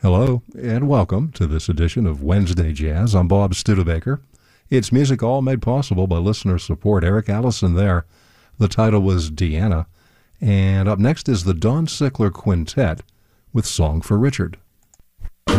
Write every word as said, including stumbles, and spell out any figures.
Hello, and welcome to this edition of Wednesday Jazz. I'm Bob Studebaker. It's music all made possible by listener support. Eric Allison there. The title was Deanna. And up next is the Don Sickler Quintet with Song for Richard.